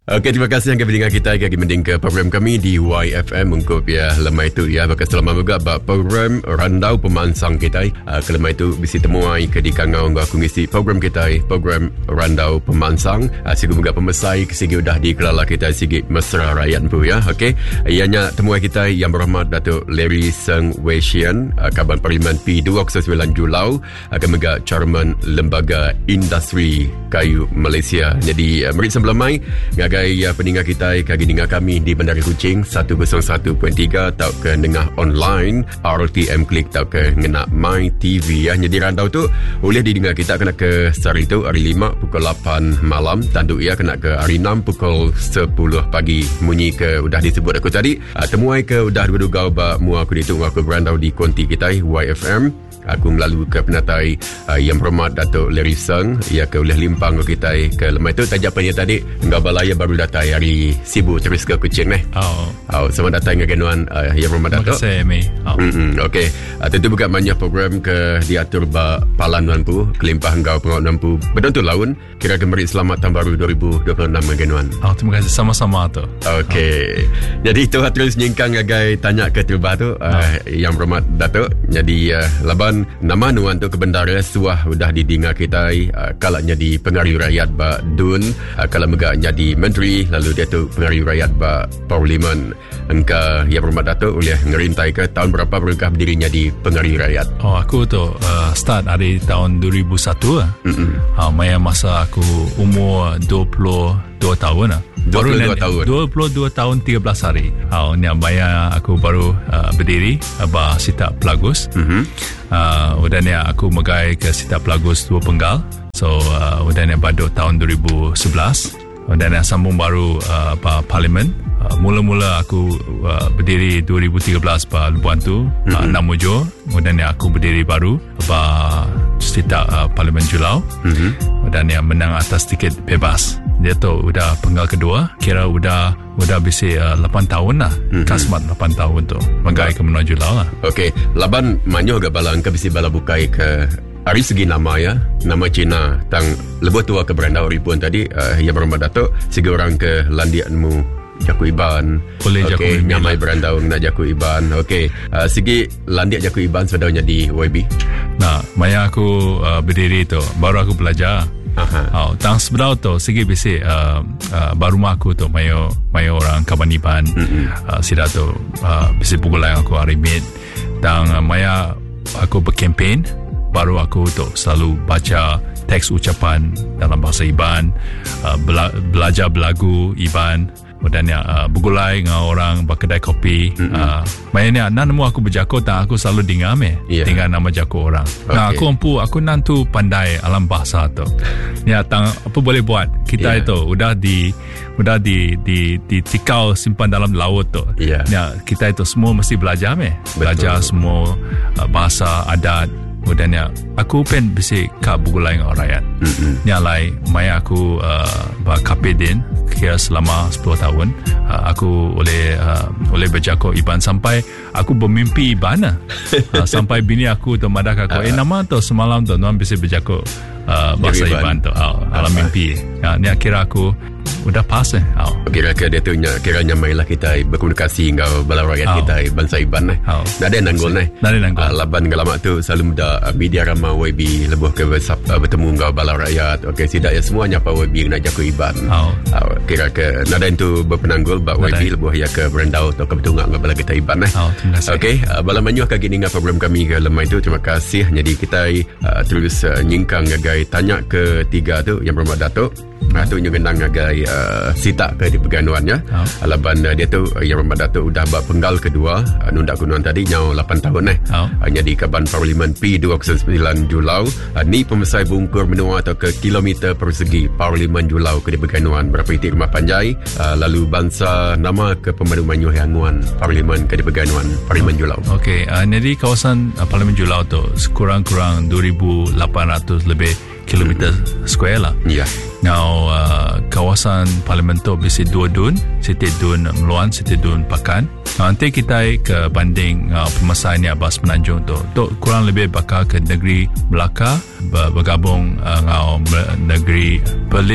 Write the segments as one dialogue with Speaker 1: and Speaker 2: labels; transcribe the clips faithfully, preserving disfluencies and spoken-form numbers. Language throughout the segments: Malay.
Speaker 1: Okey, terima kasih yang kepentingan kita bagi mending ke program kami di Y F M untuk ya lemai itu ya bakal selamat juga bak program randau pemansang kita. Uh, kelemai itu bisa temuai ke di kangau aku ngisi program kita program randau pemansang. Uh, sigi juga pemesai sigi udah di kelala kita sigi mesra rakyat pu ya. Okey. Ianya temuai kita yang berhormat Datuk Larry Seng Wei Shian, uh, Kaban Parlimen P dua puluh sembilan Julau, akan mega Chairman Lembaga Industri Kayu Malaysia. Jadi uh, mari sebelum mai ya pendengar kita kaki dengar kami di Bandar Kuching seratus satu perpuluhan tiga atau ke dengar online R T M Klik atau ke ngena My T V ya. Jadi randau tu boleh didengar kita kena ke hari tu hari lima pukul lapan malam, tanduk ya kena ke hari enam pukul sepuluh pagi. Munyi ke udah disebut aku tadi, uh, temuai ke udah dua-dua ba mu aku ditung aku berandau di konti kita Y F M. Aku melalui ke penatai uh, yang berhormat Datuk Larry Seng, ia ke oleh limpang ke kita ke lemai tu tajapannya tadi enggak balaya baru datai hari Sibu terus ke Kuching ni. Oh. Oh, selamat datang ke genuan uh, yang berhormat Datuk.
Speaker 2: Terima kasih Mi. Oh.
Speaker 1: Mm-hmm. Okey. Uh, tentu bukan banyak program ke diatur ba palan tuan pu, kelimpah engkau pengaut nampu. Betul tu laun kira kembali selamat tahun baru dua ribu dua puluh enam ke genuan.
Speaker 2: Oh, terima kasih sama-sama tu.
Speaker 1: Okey. Oh. Jadi tu terus nyingkang gagai tanya ke tiba tu uh, oh. yang berhormat Datuk. Jadi uh, laban nama nuan tu kebendara suah udah didengar kita uh, kalanya di pengaruh rakyat ba Dun, uh, kalau megaknya di menteri, lalu dia tu pengaruh rakyat ba parlimen. Engkau yang berhormat Datuk boleh ngerintai ke tahun berapa berkah berdirinya di pengaruh rakyat?
Speaker 2: Oh, aku tu uh, start dari tahun dua ribu satu lah. Mm-hmm. Uh, maya masa aku umur dua puluh dua tahun lah.
Speaker 1: dua puluh dua tahun.
Speaker 2: dua puluh dua tahun tiga belas hari. Oh, ni maya aku baru uh, berdiri ba Sita Pelagus. Mm-hmm. Uh, udah ni aku megai ke Sita Pelagus dua penggal. So uh, udah ni pada tahun dua ribu sebelas. Udah ni sambung baru uh, ba parlimen. Uh, mula-mula aku uh, berdiri dua ribu tiga belas ba Labuan tu, mm-hmm. uh, enam Mujo. Kemudian aku berdiri baru ba Sita uh, Parlimen Julau. Mm-hmm. Dan yang menang atas tiket bebas. Dia tu udah penggal kedua, kira udah udah bisa uh, lapan tahun lah. Mm-hmm. Kasmat lapan tahun tu menggai ke Menua Julau lah.
Speaker 1: Okey, laban manyo agak balang ke bisi bala bukai ke dari segi nama ya, nama Cina tang lebih tua ke berandau ribuan tadi uh, yang berhormat Datuk, segi orang ke landianmu Jaku Iban.
Speaker 2: Boleh okay, Jaku Iban.
Speaker 1: Nyamai berandau nak Jaku Iban. Okey. Uh, segi landiak Jaku Iban sedaunya di Y B.
Speaker 2: Nah, maya aku uh, berdiri tu, baru aku belajar. Aha. Oh, tang sebelah tu segi bisi uh, uh, baru mak aku tu mayo mayo orang Kaban Iban. Mm-hmm. Uh, sida tu uh, bisi pukul lain aku arimit. Tang uh, maya aku berkempen, baru aku tu selalu baca teks ucapan dalam bahasa Iban, uh, bela- belajar belagu Iban. Dan ya uh, bergulai dengan orang berkedai kopi. Mm-hmm. uh, Mainnya nan nemu aku berjago tak aku selalu dengar me yeah. dengan nama jago orang. Okay. Nah aku ampu aku nantu pandai alam bahasa tu. Ya tang apa boleh buat kita yeah. itu udah di udah di di di tikau simpan dalam laut tu. Yeah. Ya kita itu semua mesti belajar me. Belajar betul. Semua uh, bahasa adat. Dan ya aku pen bisi ka bergulai dengan orang rakyat. Mm-hmm. Ni alai maya aku uh, ba K P D I N kira selama sepuluh tahun. Uh, aku oleh uh, oleh berjago Iban sampai aku bermimpi Iban lah. uh, sampai bini aku tu madak aku uh, eh nama tu semalam tu nuan bisi berjago uh, bahasa Iban, Iban tu uh, dalam mimpi. Ya, ni kira aku udah pas eh. Oh.
Speaker 1: Kira-kira dia tu kiranya mainlah kita berkomunikasi dengan bala rakyat oh. kita bangsa Iban eh. Oh. Nada nanggol eh.
Speaker 2: Nada nanggol.
Speaker 1: Uh, laban gelama tu selalu muda uh, media ramah Y B lebuh ke bersap, uh, bertemu dengan bala rakyat. Okey tidak ya semuanya apa Y B nak jago Iban. Oh. Uh, kira ke nada itu berpenanggul bak Y B lebuh ya ke berendau atau ke betungak dengan bala kita Iban eh. Oh, terima kasih. Okey, uh, bala manyuh kaki dengan program kami ke lemai tu. Terima kasih. Jadi kita uh, terus uh, nyingkang gagai tanya ke tiga tu yang berhormat Datuk. Nah tu nyenang agai uh, sita ke di perganuannya. Oh. Alaban uh, dia tu uh, yang berhormat Datuk udah bak penggal kedua uh, nundak kunuan tadi nyau lapan tahun eh. Oh. Hanya di Kaban Parlimen P dua puluh sembilan Julau. Uh, ni pemesai bungkur menua atau ke kilometer persegi Parlimen Julau ke di perganuan berapa itik rumah panjai. Uh, lalu bangsa nama ke pemandu manyuh yanguan Parlimen ke di perganuan Parlimen oh. Julau. Okey,
Speaker 2: uh, jadi kawasan uh, Parlimen Julau tu sekurang-kurang dua ribu lapan ratus lebih kilometer hmm. square lah. Ya. Yeah. Now uh, kawasan parlimen tu bisi dua dun, Siti Dun Meluan, Siti Dun Pakan. Nanti kita ke banding uh, pemesai ni Abbas Penanjung tu. Tu kurang lebih bakal ke negeri Melaka, bergabung uh, dengan negeri Perlis,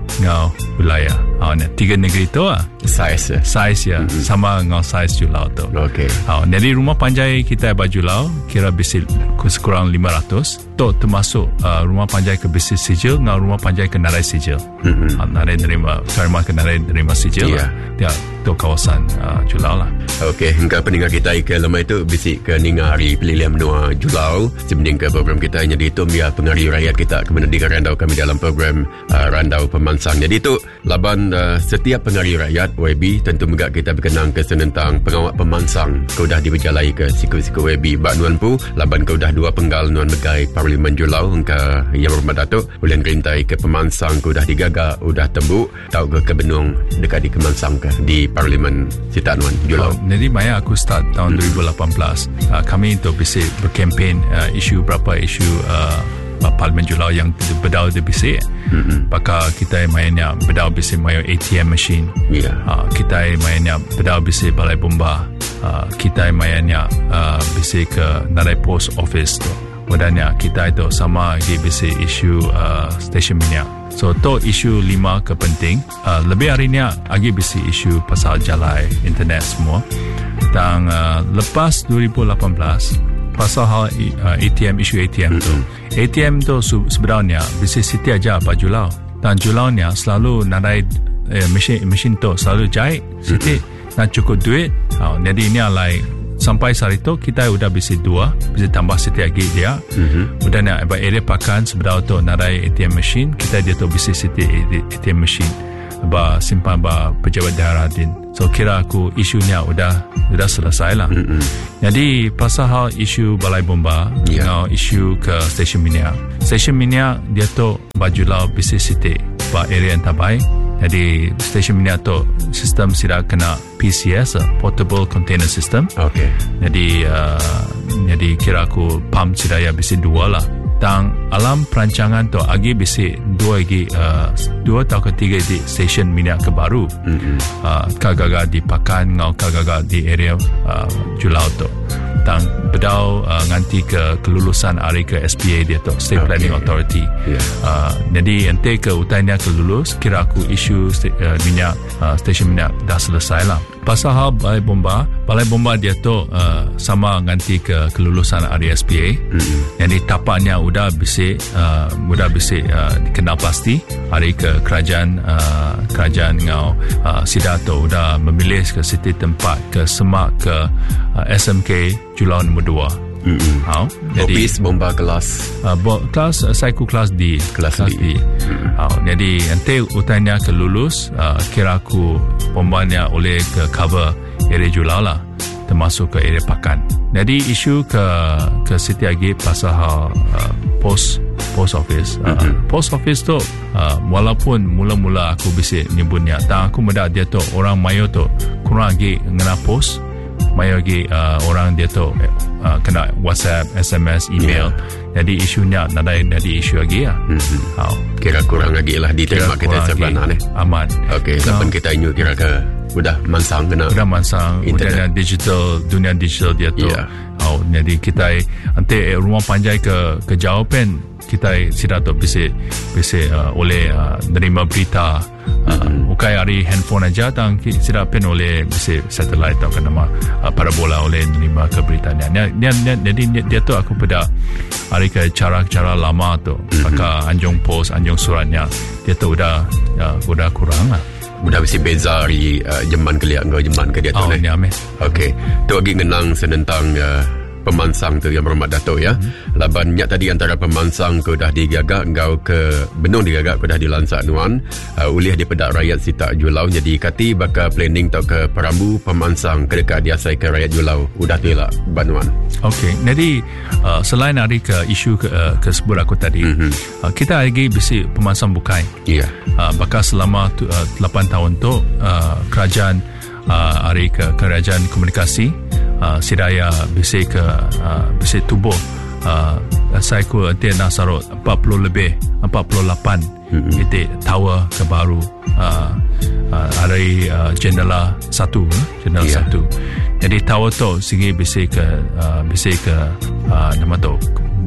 Speaker 2: ngau wilayah. Oh, ni tiga negeri tu ah.
Speaker 1: Saiz ya.
Speaker 2: Saiz ya, mm-hmm. sama ngau saiz Julau tu.
Speaker 1: Okey.
Speaker 2: Oh, jadi rumah panjai kita Bajulau kira besi kurang lima ratus. Tu termasuk uh, rumah panjai ke besi sijil ngau rumah panjai ke narai sijil. Mm-hmm. Uh, narai nerima, terima ke narai nerima sijil yeah. lah. Ya, tu kawasan uh, Julau lah.
Speaker 1: Okey, hingga pendengar kita ke lemah itu bisik ke ninga hari pilihan menua Julau. Sebelum ke program kita jadi itu biar pengaruh rakyat kita ke mendengar randau kami dalam program uh, Randau Pemansang. Jadi itu laban uh, setiap pengaruh rakyat W B tentu juga kita berkenang ke senentang pengawak pemansang kau dah diberjalai ke siku-siku W B bak nuan pu laban kau dah dua penggal nuan megai Parlimen Julau engka Yang Berhormat Datuk ulen gerintai ke pemansang kau dah digagak udah tembuk tau ke kebenung dekat di Kemansang ke di Parlimen Sita Nuan Julau.
Speaker 2: Oh, jadi maya aku start tahun hmm. dua ribu lapan belas uh, kami itu bisa berkempen uh, isu berapa isu uh, Parlimen Julau yang berdau di bisik. Mm-hmm. Maka kita mainnya berdau bisik mayo A T M machine. Yeah. Uh, kita mainnya berdau bisik balai bomba. Uh, kita mainnya uh, bisik ke narai post office tu. Wadanya kita itu sama di bisik isu uh, stesen minyak. So tu isu lima ke penting. Uh, lebih harinya lagi bisik isu pasal jalai internet semua. Dan uh, lepas dua ribu lapan belas pasal hal uh, A T M isu A T M tu. A T M tu sebenarnya bisa siti aja apa Julau. Dan Julau ni selalu narai eh, mesin mesin tu selalu jahit siti mm-hmm. nak cukup duit. Oh, jadi ini alai sampai saat itu kita sudah bisa dua, bisa tambah siti lagi dia. Mm-hmm. Udah nak buat area pakan sebenarnya tu narai A T M mesin kita dia tu bisa siti A T M mesin. Ba simpan ba pejabat daerah din. So kira aku isunya udah udah selesai lah. Mm-hmm. Jadi pasal hal isu balai bomba, yeah. ngau isu ke stesen minyak. Stesen minyak dia tu Bajulau bisnis city, ba area yang tabai. Jadi stesen minyak tu sistem sida kena P C S, Portable Container System. Okay. Jadi uh, jadi kira aku pump sida ya bisnis dua lah. Dan alam perancangan tu agi bisi dua lagi uh, dua atau ketiga di stesen minyak kebaru. Mm-hmm. Uh, kagaga di Pakan ngau kagaga di area uh, Julau tu. Dan bedau uh, nganti ke kelulusan hari ke S P A dia tu State okay. Planning Authority. Yeah. Uh, jadi ente ke utainya kelulus kira aku isu st- uh, minyak uh, stesen minyak dah selesai lah. Pasal hal balai bomba, balai bomba dia tu uh, sama nganti ke kelulusan hari S P A. Mm-hmm. Jadi tapaknya udah bisa uh, udah bisa uh, dikenal pasti hari ke kerajaan uh, kerajaan ngau uh, Sidato udah memilih ke siti tempat ke semak ke uh, S M K Julau nombor dua. Mm-hmm. Ha, jadi
Speaker 1: Opis bomba kelas
Speaker 2: uh, bo, kelas uh, saya ku kelas D
Speaker 1: kelas, kelas D, D. Mm-hmm.
Speaker 2: Ha, jadi nanti utainya ke lulus uh, kira aku bombanya oleh ke cover area Julau lah termasuk ke area Pakan. Jadi isu ke ke Siti Agi pasal uh, post post office. Uh, mm-hmm. Post office tu uh, walaupun mula-mula aku bisa nyebutnya, tak aku muda dia tu orang mayo tu kurang lagi ngena post. Mayo lagi uh, orang dia tu uh, kena WhatsApp, S M S, email. Yeah. Jadi isunya nada jadi isu lagi ya. Mm-hmm. Oh.
Speaker 1: Kira kurang lagi lah diterima kita sebenarnya.
Speaker 2: Aman.
Speaker 1: Okey, lapan kita inyu kira ke udah mansang kena.
Speaker 2: Udah mansang internet. Udah digital, dunia digital dia tu. Yeah. Oh, jadi kita nanti rumah panjai ke ke jawapan kita sida tu bisa bisa uh, oleh uh, nerima berita uh, mm-hmm. ukai hari handphone aja dan sida pen oleh bisa satellite atau nama uh, parabola oleh nerima ke beritanya. Dia, dia, jadi dia, dia tu aku pada hari ke cara-cara lama tu mm-hmm. maka anjung post anjung suratnya dia tu udah uh, udah kurang lah.
Speaker 1: Udah mesti beza dari uh, jeman keliak ngau jeman ke dia tu.
Speaker 2: Oh, ni ame.
Speaker 1: Okey. Tu lagi ngenang senentang uh, pemansang tu yang Berhormat Datuk ya. Hmm. Laban nyak tadi antara pemansang kau dah digagak ngau ke benung digagak kau dah dilansak nuan uh, ulih di pedak rakyat Sita Julau jadi kati bakal planning tau ke Perambu pemansang kedekat diasai ke rakyat Julau udah tu lah banuan.
Speaker 2: Okey. Jadi uh, selain hari ke isu ke, uh, ke sebut aku tadi mm-hmm. uh, kita lagi bisi pemansang bukai. Iya. Yeah. Uh, bakal selama tu, uh, lapan tahun tu uh, kerajaan uh, hari ke kerajaan komunikasi Uh, Sidaya bisa ke uh, bisa tubuh uh, saya ku dia nak sarut empat puluh lebih empat puluh lapan mm-hmm. itu tower ke baru uh, uh, hari uh, jendela satu jendela yeah. satu jadi tower tu segi bisa ke uh, bisa ke uh, nama tu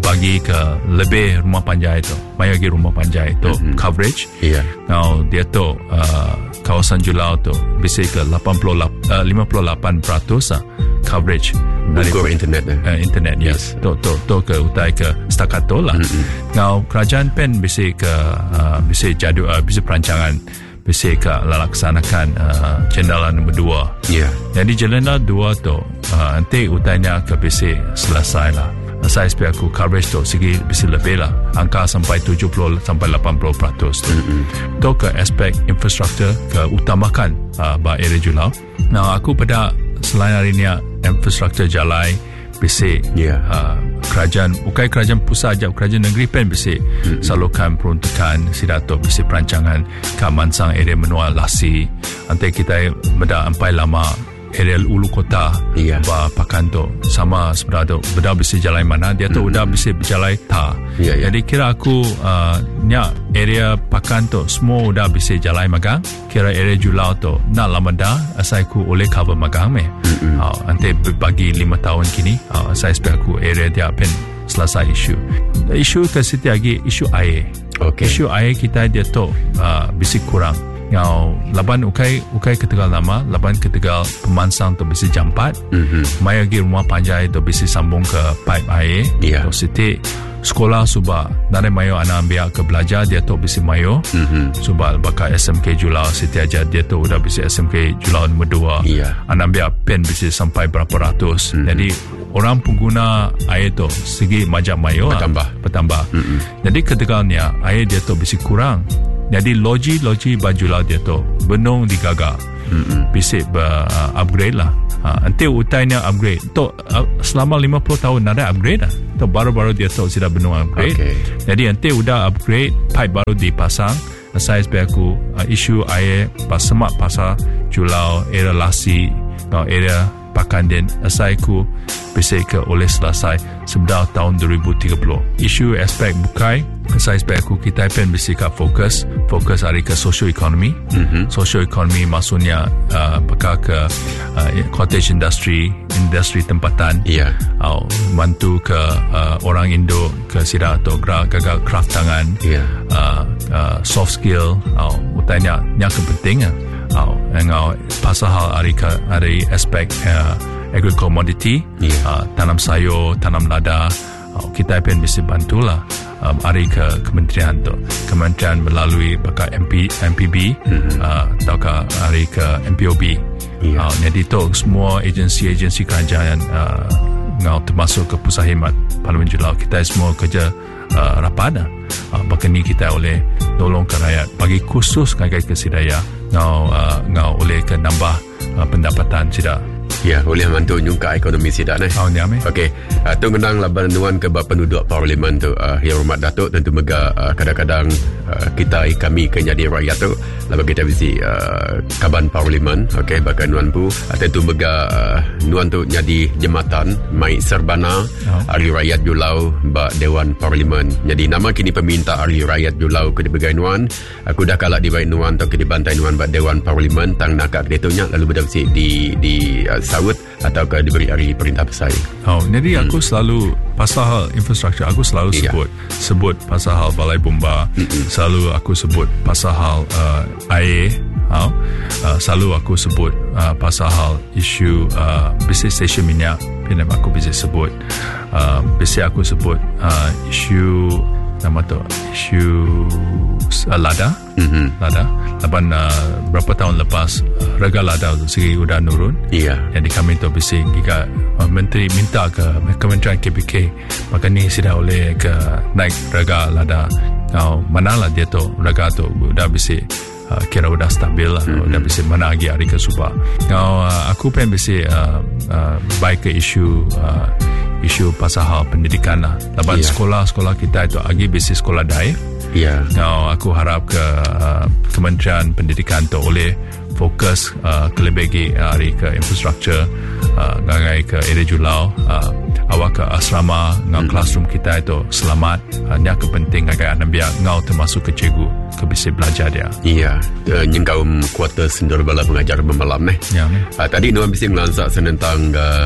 Speaker 2: bagi ke lebih rumah panjai tu, mai lagi rumah panjai tu mm-hmm. coverage.
Speaker 1: Yeah.
Speaker 2: Now dia tu uh, kawasan Julau tu bisa ke lapan puluh lapan, uh, lima puluh lapan peratus uh, coverage
Speaker 1: dari internet eh?
Speaker 2: uh, internet yes. Tu tu tu ke utai ke setakat tu lah. Mm-hmm. Now kerajaan pen bisa ke uh, bisa jadual uh, bisa perancangan bisa ke laksanakan uh, jendela nombor dua.
Speaker 1: Yeah.
Speaker 2: Jadi jendela dua tu uh, nanti utainya ke bisa selesai lah. Saya expect aku coverage tu segi bisa lebih lah, angka sampai tujuh puluh sampai lapan puluh peratus tu. Mm-hmm. Tu ke aspek infrastruktur ke utamakan uh, ba area Julau. Nah aku pada selain hari ni infrastruktur jalan bisa
Speaker 1: yeah.
Speaker 2: uh, kerajaan bukan kerajaan pusat aja, kerajaan negeri pen bisa mm-hmm. salurkan peruntukan sidato bisa perancangan ke mansang area menua lasi antai kita benda ampai lama area ulu kota
Speaker 1: yeah.
Speaker 2: ba pakan tu sama sebenarnya benda bisa jalan mana dia tu mm-hmm. udah bisa berjalan ta
Speaker 1: yeah, yeah.
Speaker 2: jadi kira aku uh, nya area pakan tu semua udah bisa jalan magang, kira area Julau tu nak lama dah asal aku oleh cover magang me mm-hmm. uh, nanti bagi lima tahun kini uh, saya expect aku area dia pen selesai isu isu ke situ lagi isu air.
Speaker 1: Okay.
Speaker 2: Isu air kita dia tu uh, bisa kurang. Yang laban ukai ukai ketegal nama, laban ketegal pemansang tu bisa jampat. Mm-hmm. Mai lagi rumah panjai tu bisa sambung ke pipe air.
Speaker 1: Yeah.
Speaker 2: Tu siti sekolah suba nare mayo anak ambil ke belajar dia tu bisa mayo. Mm-hmm. Suba bakal S M K Julau siti aja dia tu udah bisa S M K Julau nombor dua.
Speaker 1: Yeah.
Speaker 2: Anak ambil pen bisa sampai berapa ratus. Mm-hmm. Jadi orang pengguna air tu segi majak mayo
Speaker 1: bertambah.
Speaker 2: Ha, bertambah. Mm-hmm. Jadi ketegalnya air dia tu bisa kurang. Jadi loji-loji baju lah dia tu benung digagal. Mm-hmm. Bisa ber, uh, upgrade lah. Uh, nanti utainya upgrade. Tu uh, selama lima puluh tahun ada upgrade lah. Tu baru-baru dia tu sudah benung upgrade. Okay. Jadi nanti udah upgrade, pipe baru dipasang. Saya sebagai aku uh, isu air pas semak pasal Julau, area Lasi, uh, area Pakandin, asal aku bisa ke oleh selesai sebelah tahun dua ribu tiga puluh. Isu aspek bukai, saya expect aku kita pen bisa ke fokus, fokus hari ke social economy. Mm-hmm. Social economy maksudnya uh, peka ke uh, cottage industry, industri tempatan.
Speaker 1: Yeah.
Speaker 2: Uh, bantu ke uh, orang Indo ke sida atau gagal craft tangan.
Speaker 1: Yeah.
Speaker 2: Uh, uh, soft skill, uh, utanya yang penting ah. Uh, ngau pasal hal hari ke hari aspek uh, agricultural commodity, yeah. uh, tanam sayur, tanam lada, uh, kita pun bisa bantulah um, hari ke kementerian tu, kementerian melalui bakal M P M P B mm-hmm. uh, atau ke hari ke M P O B. Yeah. Uh, jadi tu semua agensi-agensi kerajaan uh, ngau termasuk ke Pusat Khidmat Parlimen Julau kita semua kerja uh, rapat dah. Uh, bahkan ni kita oleh tolong ke rakyat bagi khusus kait ke sidaya ngau uh, ngau oleh ke nambah uh, pendapatan sida.
Speaker 1: Ya, boleh membantu nyungka ekonomi sidak ni.
Speaker 2: Oh, ni ame.
Speaker 1: Okey. Uh, tu menang laban nuan ke bapa penduduk parlimen tu uh, Yang Hormat Datuk tentu mega uh, kadang-kadang uh, kita kami ke jadi rakyat tu laban kita bisi uh, kaban parlimen. Okey, bahkan nuan pu uh, tentu mega uh, nuan tu jadi jematan mai serbana oh. Ahli Rakyat Julau ba Dewan Parlimen. Jadi nama kini peminta Ahli Rakyat Julau ke dibagai nuan. Aku dah kalak dibaik nuan tu ke dibantai nuan ba Dewan Parlimen tang nakak detonya lalu berdasi di di uh, sawut atau ke diberi hari perintah besar.
Speaker 2: Oh, jadi hmm. aku selalu pasal hal infrastruktur aku selalu
Speaker 1: yeah.
Speaker 2: sebut sebut pasal hal balai bomba. Mm-mm. Selalu aku sebut pasal hal uh, air. Oh, uh, selalu aku sebut uh, pasal hal isu uh, bisnes stesen minyak. Pernah aku bisa sebut uh, bisa aku sebut uh, isu nama tu isu uh, lada. Mm-hmm. Lada. Lapan uh, berapa tahun lepas uh, harga lada tu segi udah nurun.
Speaker 1: Iya.
Speaker 2: Jadi kami tu bising jika uh, menteri minta ke Kementerian K P K maka ni sudah oleh ke naik harga lada. Now manalah dia tu harga tu udah bising uh, kira udah stabil lah. Mm-hmm. Udah bising mana lagi hari ke suba. Now uh, aku pen bising uh, uh, baik ke isu uh, isu pasal hal pendidikan lah. Laban yeah. sekolah-sekolah kita itu lagi bising sekolah daif.
Speaker 1: Ya. Yeah.
Speaker 2: Now aku harap ke uh, Kementerian Pendidikan tu oleh fokus uh, kelebih uh, hari ke infrastruktur uh, ngai ke area Julau uh, awak ke asrama ngau hmm. classroom kita itu selamat uh, ni aku penting agak anak biar ngau termasuk ke cikgu ke bisa belajar dia.
Speaker 1: Iya. Uh, nyengkaum kuarter sendiri bala pengajar bermalam ni.
Speaker 2: Ya.
Speaker 1: Uh, tadi nuan bisa melansak tentang uh,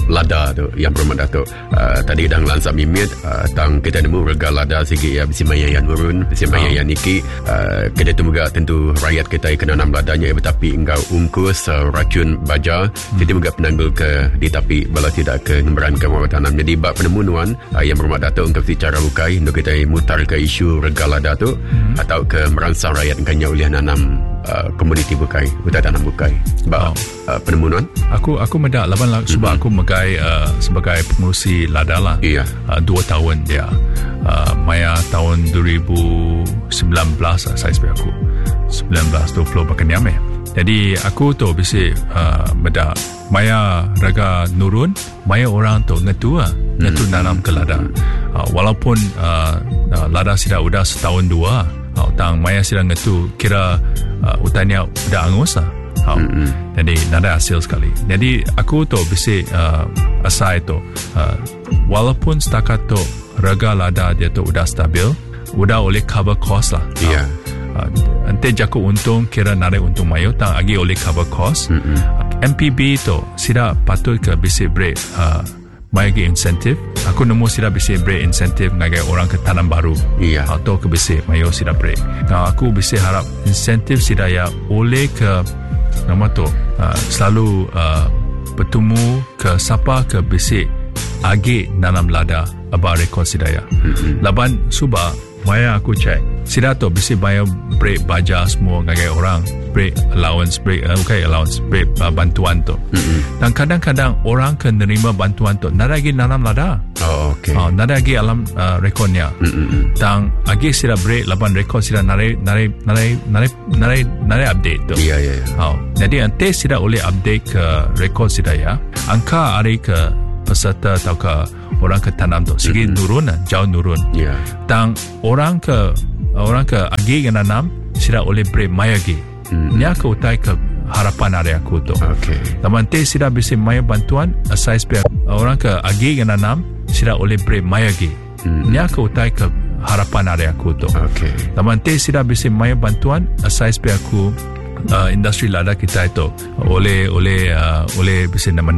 Speaker 1: lada tu yang berhormat Datuk. Uh, tadi dah lansap mimit uh, tang kita nemu rega lada sikit ya bisi maya yang urun, bisi maya yang niki. Uh, kita tu juga tentu rakyat kita kena nam ladanya tapi engkau ungkus uh, racun baja. Hmm. Jadi juga penanggung ke di tapi bala tidak ke ngemberan ke tanam. Jadi bab penemuan uh, yang berhormat Datuk untuk secara bukai untuk kita mutar ke isu rega lada tu hmm. atau ke merangsang rakyat kanya oleh nanam uh, komuniti bukai, hutan tanam bukai. Bab oh. uh, penemuan. Aku
Speaker 2: aku medak laban lah sebab mm-hmm. aku megai uh, sebagai pengurusi lada lah.
Speaker 1: Iya.
Speaker 2: Uh, dua tahun dia. Uh, Maya tahun dua ribu sembilan belas lah, saya sebagai aku. sembilan belas dua puluh bahkan niame. Jadi aku tu bisi uh, medak Maya raga nurun, Maya orang tu ngetu lah. Ngetu mm-hmm. nanam ke lada. Uh, walaupun uh, uh, lada sudah udah setahun dua. Uh, tang Maya sudah ngetu kira uh, utannya udah angus lah. Oh. Mm-hmm. Jadi nada hasil sekali. Jadi aku tu bisi uh, asai tu uh, walaupun setakat tu rega lada dia tu udah stabil, udah oleh cover cost lah.
Speaker 1: Iya. Yeah.
Speaker 2: Uh, nanti jaku untung kira nada untung mayo tang agi oleh cover cost. Mm-hmm. M P B tu sida patut ke bisi break uh, mai agi insentif. Aku nemu sida bisi break insentif ngagai orang ke tanam baru.
Speaker 1: Iya. Yeah.
Speaker 2: Atau ke bisi mayo sida break. Nah aku bisi harap insentif sida ya oleh ke nama tu uh, selalu uh, bertemu ke siapa ke bisik agi nanam lada aba rekod sidaya. Mm-hmm. Laban suba maya aku cek sida tu bisik bayar break baja semua ngagai orang break allowance break uh, okay allowance break uh, bantuan tu. Mm-hmm. Dan kadang-kadang orang ke nerima bantuan tu nada lagi nanam lada.
Speaker 1: Oh okay.
Speaker 2: Oh, nada lagi alam uh, rekodnya. Mm-hmm. Dan agi sida break laban rekod sida nare nare nare nare nare nare update tu.
Speaker 1: Iya yeah, iya. Yeah, yeah.
Speaker 2: Oh, jadi ante sida boleh update ke rekod sida ya. Angka hari ke peserta atau ke orang ke tanam tu sikit mm-hmm. nurun lah, jauh nurun.
Speaker 1: Iya. Yeah.
Speaker 2: Dan orang ke orang ke agi yang nanam sida boleh break mai agi. Mm-hmm. Nya ke utai ke harapan hari aku tu.
Speaker 1: Okay.
Speaker 2: Laman te sida bisa mai bantuan asai spek orang ke agi yang nanam sida boleh break mai agi. Mm-hmm. Nya ke utai ke harapan hari aku tu.
Speaker 1: Okay.
Speaker 2: Laman te sida bisa mai bantuan asai spek aku uh, industri lada kita itu oleh oleh uh, oleh bisa nama